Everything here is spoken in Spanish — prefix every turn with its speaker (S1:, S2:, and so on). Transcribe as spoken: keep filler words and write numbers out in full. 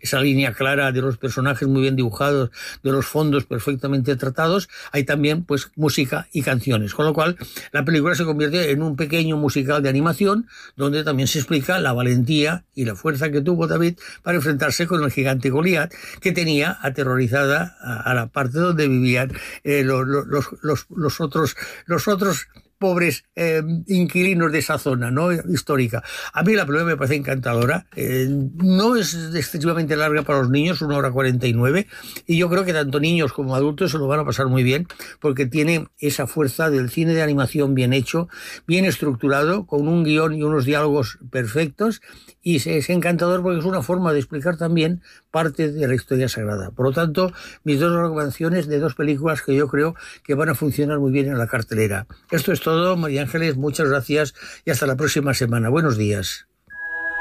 S1: esa línea clara de los personajes muy bien dibujados, de los fondos perfectamente tratados, hay también pues música y canciones, con lo cual la película se convierte en un pequeño musical de animación donde también se explica la valentía y la fuerza que tuvo David para enfrentarse con el gigante Goliat, que tenía aterrorizada a, a la parte donde vivían eh, los, los, los, los otros los otros pobres eh, inquilinos de esa zona, ¿no?, histórica. A mí la película me parece encantadora. Eh, no es excesivamente larga para los niños, una hora cuarenta y nueve, y yo creo que tanto niños como adultos se lo van a pasar muy bien, porque tiene esa fuerza del cine de animación bien hecho, bien estructurado, con un guión y unos diálogos perfectos, y es encantador porque es una forma de explicar también parte de la historia sagrada. Por lo tanto, mis dos recomendaciones de dos películas que yo creo que van a funcionar muy bien en la cartelera. Esto es todo, María Ángeles, muchas gracias y hasta la próxima semana. Buenos días.